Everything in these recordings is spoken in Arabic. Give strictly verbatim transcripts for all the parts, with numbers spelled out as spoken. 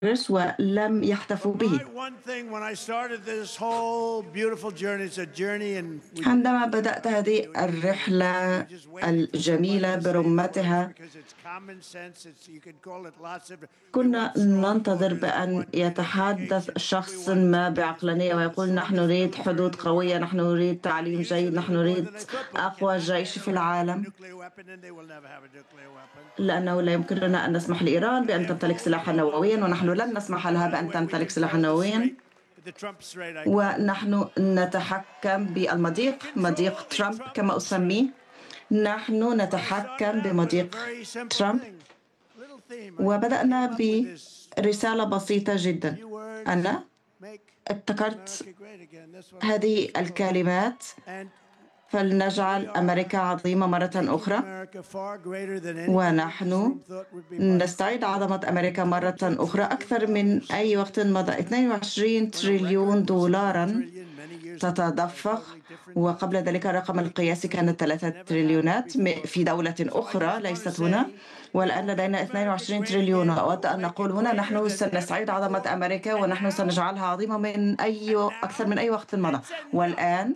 ولم يحتفوا به. عندما بدأت هذه الرحلة الجميلة برمتها كنا ننتظر بأن يتحدث شخص ما بعقلانية ويقول نحن نريد حدود قوية، نحن نريد تعليم جيد، نحن نريد أقوى جيش في العالم، لأنه لا يمكننا أن نسمح لإيران بأن تمتلك سلاحا نوويا، ونحن لن نسمح لها بأن تمتلك سلاحا نوويا، ونحن نتحكم بالمضيق، مضيق ترامب كما أسميه. نحن نتحكم بمضيق ترامب، وبدأنا برسالة بسيطة جدا. أنا ابتكرت هذه الكلمات: فلنجعل أمريكا عظيمة مرة أخرى، ونحن نستعيد عظمة أمريكا مرة أخرى أكثر من أي وقت مضى. اثنين وعشرين تريليون دولارا تتدفق، وقبل ذلك الرقم القياسي كان ثلاثة تريليونات في دولة أخرى ليست هنا، والآن لدينا اثنين وعشرين تريليون. أود أن نقول هنا نحن سنستعيد عظمة أمريكا ونحن سنجعلها عظيمة من أي أكثر من أي وقت مضى. والآن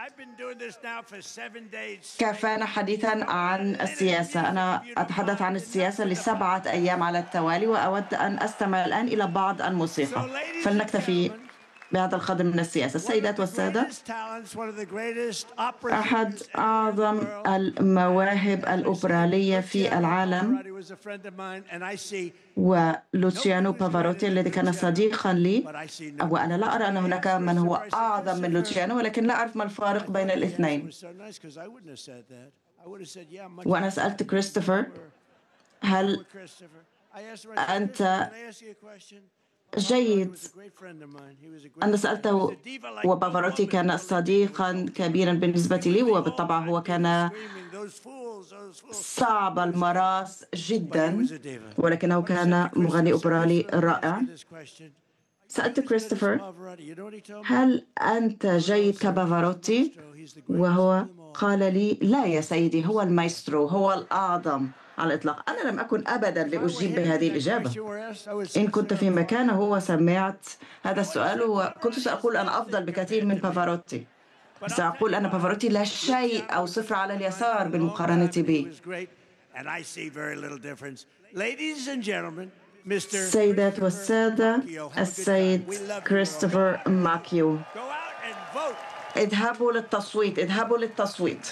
كفانا حديثا عن السياسة. أنا أتحدث عن السياسة لسبعة أيام على التوالي، وأود أن أستمع الآن إلى بعض الموسيقى. فلنكتفي بهذا القدر من السياسة. السيدات والسادة، أحد أعظم المواهب الأوبرالية في العالم ولوتشيانو بافاروتي الذي كان صديقا لي، وأنا لا أرى أن هناك من هو أعظم من لوتشيانو، ولكن لا أعرف ما الفارق بين الاثنين. وأنا سألت كريستوفر: هل أنت جيد؟ أنا سألته، وبافاروتي كان صديقا كبيرا بالنسبة لي، وبالطبع هو كان صعب المراس جدا، ولكنه كان مغني أوبرالي رائع. سألت كريستوفر: هل أنت جيد كبافاروتي؟ وهو قال لي: لا يا سيدي، هو المايسترو، هو الأعظم على الإطلاق. أنا لم أكن أبدا لأجيب بهذه الإجابة. إن كنت في مكانه وسمعت هذا السؤال وكنت سأقول أنا أفضل بكثير من بافاروتي، سأقول أن بافاروتي لا شيء أو صفر على اليسار بالمقارنة بي. السيدات والسادة، السيد كريستوفر ماكيو، اذهبوا للتصويت، اذهبوا للتصويت.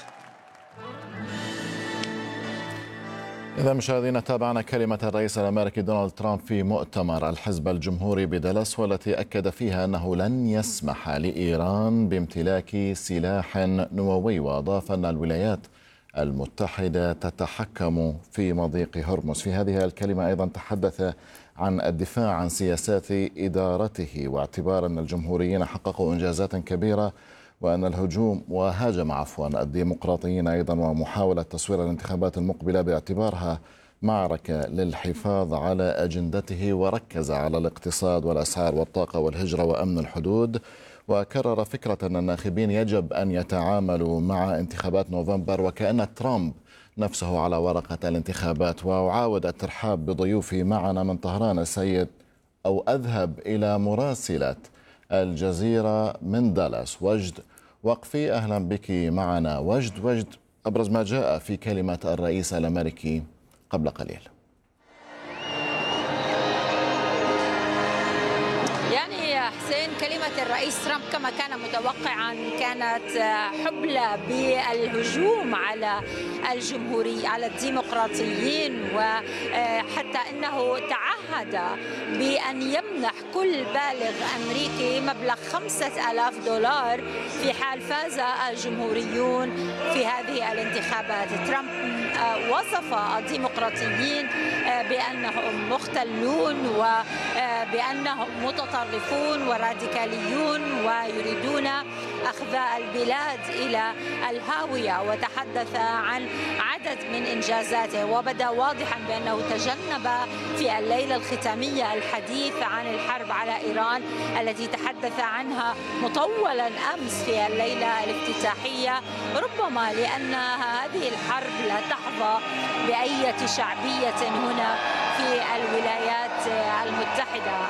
إذا مشاهدينا، تابعنا كلمة الرئيس الأمريكي دونالد ترامب في مؤتمر الحزب الجمهوري بدالاس، والتي أكد فيها أنه لن يسمح لإيران بامتلاك سلاح نووي، وأضاف أن الولايات المتحدة تتحكم في مضيق هرمز. في هذه الكلمة أيضا تحدث عن الدفاع عن سياسات إدارته، واعتبار أن الجمهوريين حققوا إنجازات كبيرة، وأن الهجوم وهاجم عفوا الديمقراطيين أيضا، ومحاولة تصوير الانتخابات المقبلة باعتبارها معركة للحفاظ على أجندته، وركز على الاقتصاد والأسعار والطاقة والهجرة وأمن الحدود. وكرر فكرة أن الناخبين يجب أن يتعاملوا مع انتخابات نوفمبر وكأن ترامب نفسه على ورقة الانتخابات. وأعاود الترحاب بضيوفي معنا من طهران السيد أو أذهب إلى مراسلة الجزيرة من دالاس وجد وقفي. أهلا بك معنا وجد. وجد، أبرز ما جاء في كلمة الرئيس الأمريكي قبل قليل. حسين، كلمة الرئيس ترامب كما كان متوقعا كانت حبلى بالهجوم على الجمهوري على الديمقراطيين، وحتى أنه تعهد بأن يمنح كل بالغ أمريكي مبلغ خمسة آلاف دولار في حال فاز الجمهوريون في هذه الانتخابات. ترامب وصف الديمقراطيين بأنهم مختلون وبأنهم متطرفون وراديكاليون ويريدون أخذ البلاد إلى الهاوية، وتحدث عن عدد من إنجازاته، وبدا واضحا بأنه تجنب في الليلة الختامية الحديث عن الحرب على إيران التي تحدث عنها مطولا أمس في الليلة الافتتاحية، ربما لأن هذه الحرب لا تحظى بأي شعبية هنا في الولايات المتحدة.